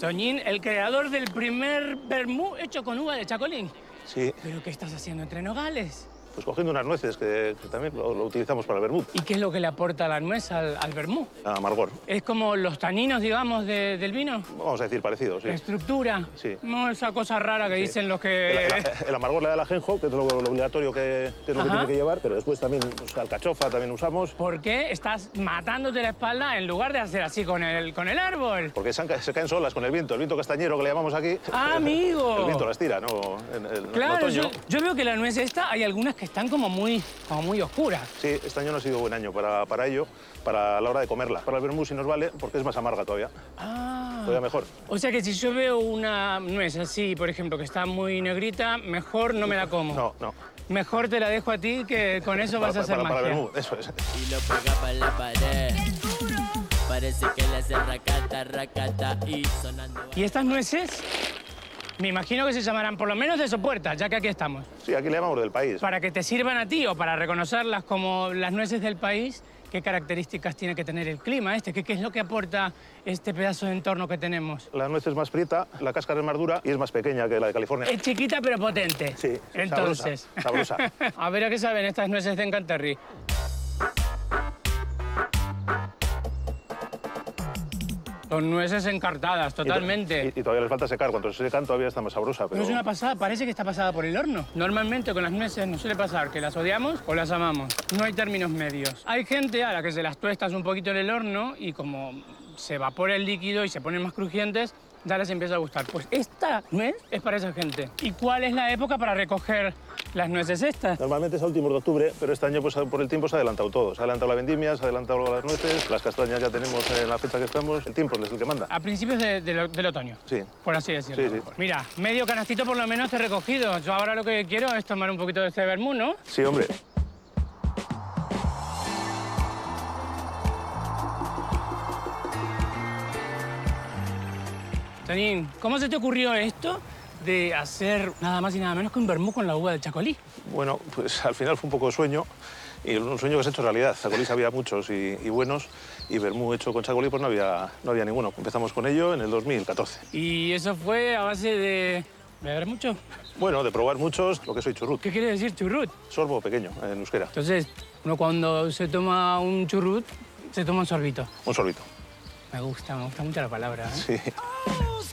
Toñín, el creador del primer vermú hecho con uva de chacolí. Sí, ¿Pero qué estás haciendo entre nogales? pues cogiendo unas nueces que también lo utilizamos para el vermut. ¿Y qué es lo que le aporta la nuez al vermú? Amargor. ¿Es como los taninos, digamos, del vino? Vamos a decir parecido, sí. ¿La estructura? Sí. No, esa cosa rara que dicen los que... El amargor le da el ajenjo, que es lo obligatorio que es lo que tiene que llevar, pero después también alcachofa también usamos. ¿Por qué estás matándote la espalda en lugar de hacer así con el árbol? Porque se caen solas con el viento castañero que le llamamos aquí. ¡Ah, amigo! El viento las tira, ¿no? En Claro, otoño. yo veo que la nuez esta, hay algunas que están como muy oscuras. Sí, este año no ha sido buen año para ello, para la hora de comerla. Para el vermú sí nos vale porque es más amarga todavía. Ah. Todavía mejor. O sea que si yo veo una nuez así, por ejemplo, que está muy negrita, mejor no me la como. No. Mejor te la dejo a ti, que con eso vas a hacer magia. Para el vermú, eso es. Y lo pega para la pared. Parece que le hace racata, racata y sonando. ¿Y estas nueces? Me imagino que se llamarán por lo menos de Sopuerta, ya que aquí estamos. Sí, aquí le llamamos del país. Para que te sirvan a ti o para reconocerlas como las nueces del país, ¿qué características tiene que tener el clima este? ¿Qué es lo que aporta este pedazo de entorno que tenemos? La nuez es más prieta, la cáscara es más dura y es más pequeña que la de California. Es chiquita pero potente. Sí, Entonces. sabrosa. A ver a qué saben estas nueces de Encanterri. Son nueces encartadas, totalmente. Y todavía les falta secar. Cuando se secan todavía está más sabrosa. Pero es una pasada, parece que está pasada por el horno. Normalmente con las nueces nos suele pasar que las odiamos o las amamos. No hay términos medios. Hay gente a la que se las tuestas un poquito en el horno y como se evapora el líquido y se ponen más crujientes, ya les empieza a gustar. Pues esta nuez es para esa gente. ¿Y cuál es la época para recoger las nueces estas? Normalmente es a últimos de octubre, pero este año pues, por el tiempo se ha adelantado todo. Se ha adelantado la vendimia, se ha adelantado las nueces, las castañas ya tenemos en la fecha que estamos. El tiempo es el que manda. A principios del otoño. Sí. Por así decirlo. Sí. Mira, medio canastito por lo menos te he recogido. Yo ahora lo que quiero es tomar un poquito de este vermú, ¿no? Sí, hombre. Toñín, ¿cómo se te ocurrió esto de hacer nada más y nada menos que un vermú con la uva de chacolí? Bueno, pues al final fue un poco de sueño y un sueño que se ha hecho realidad. Chacolís había muchos y buenos y vermú hecho con chacolí pues no había ninguno. Empezamos con ello en el 2014. ¿Y eso fue a base de beber mucho? Bueno, de probar muchos, lo que soy churrut. ¿Qué quiere decir churrut? Sorbo pequeño en euskera. Entonces, uno cuando se toma un churrut, se toma un sorbito. Un sorbito. Me gusta mucho la palabra, ¿eh? Sí.